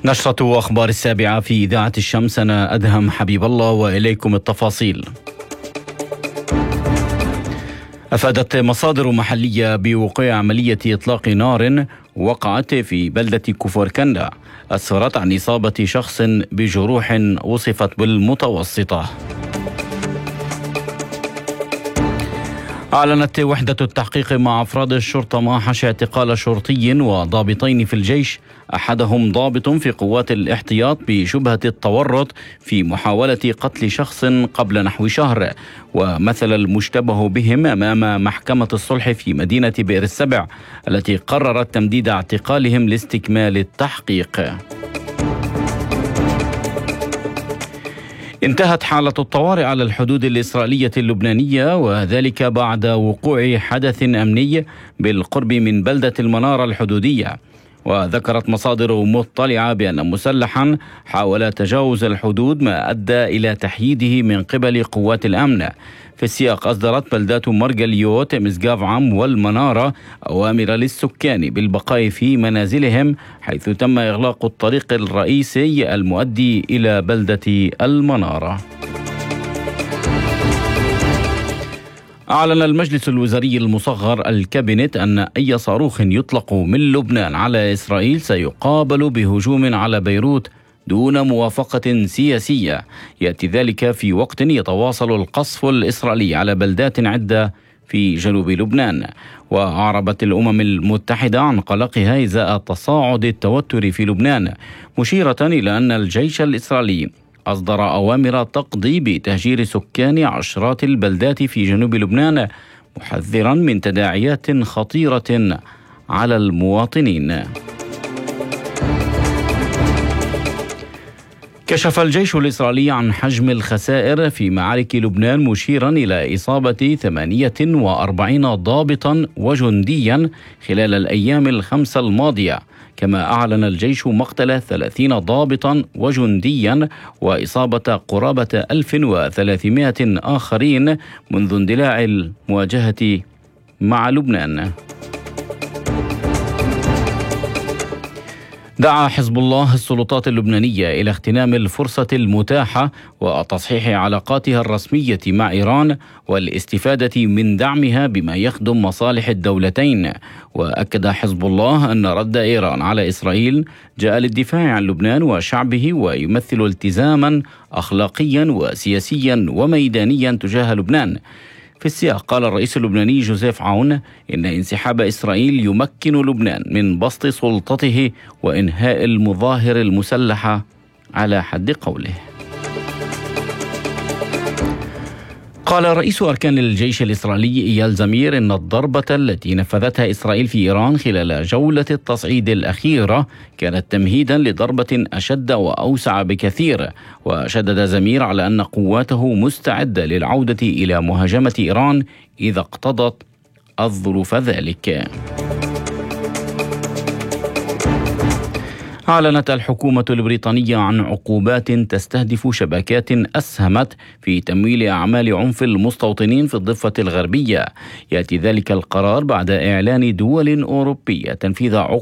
نشرة أخبار 7 في إذاعة الشمس. أنا أدهم حبيب الله وإليكم التفاصيل. أفادت مصادر محلية بوقوع عملية إطلاق نار وقعت في بلدة كفركندا أسفرت عن إصابة شخص بجروح وصفت بالمتوسطة. أعلنت وحدة التحقيق مع أفراد الشرطة معهش اعتقال شرطي وضابطين في الجيش، أحدهم ضابط في قوات الاحتياط بشبهة التورط في محاولة قتل شخص قبل نحو شهر، ومثل المشتبه بهم أمام محكمة الصلح في مدينة بئر السبع التي قررت تمديد اعتقالهم لاستكمال التحقيق. انتهت حالة الطوارئ على الحدود الإسرائيلية اللبنانية، وذلك بعد وقوع حدث أمني بالقرب من بلدة المنارة الحدودية. وذكرت مصادر مطلعة بأن مسلحا حاول تجاوز الحدود ما أدى إلى تحييده من قبل قوات الأمن. في السياق أصدرت بلدات مرجليوت، مسقاف عم والمنارة أوامر للسكان بالبقاء في منازلهم، حيث تم إغلاق الطريق الرئيسي المؤدي إلى بلدة المنارة. أعلن المجلس الوزاري المصغر الكابينت أن أي صاروخ يطلق من لبنان على إسرائيل سيقابل بهجوم على بيروت دون موافقة سياسية. يأتي ذلك في وقت يتواصل القصف الإسرائيلي على بلدات عدة في جنوب لبنان. وأعربت الأمم المتحدة عن قلقها إزاء تصاعد التوتر في لبنان، مشيرة إلى أن الجيش الإسرائيلي أصدر أوامر تقضي بتهجير سكان عشرات البلدات في جنوب لبنان، محذرا من تداعيات خطيرة على المواطنين. كشف الجيش الإسرائيلي عن حجم الخسائر في معارك لبنان، مشيرا إلى إصابة 48 ضابطا وجنديا خلال الأيام ال5 الماضية. كما أعلن الجيش مقتل 30 ضابطا وجنديا وإصابة قرابة 1300 آخرين منذ اندلاع المواجهة مع لبنان. دعا حزب الله السلطات اللبنانية إلى اغتنام الفرصة المتاحة وتصحيح علاقاتها الرسمية مع إيران والاستفادة من دعمها بما يخدم مصالح الدولتين. وأكد حزب الله أن رد إيران على إسرائيل جاء للدفاع عن لبنان وشعبه، ويمثل التزاما أخلاقيا وسياسيا وميدانيا تجاه لبنان. في السياق قال الرئيس اللبناني جوزيف عون إن انسحاب إسرائيل يمكن لبنان من بسط سلطته وإنهاء المظاهر المسلحة على حد قوله. قال رئيس أركان الجيش الإسرائيلي إيال زمير إن الضربة التي نفذتها إسرائيل في إيران خلال جولة التصعيد الأخيرة كانت تمهيدا لضربة أشد وأوسع بكثير. وشدد زمير على أن قواته مستعدة للعودة إلى مهاجمة إيران إذا اقتضت الظروف ذلك. أعلنت الحكومة البريطانية عن عقوبات تستهدف شبكات أسهمت في تمويل أعمال عنف المستوطنين في الضفة الغربية. يأتي ذلك القرار بعد إعلان دول أوروبية تنفيذ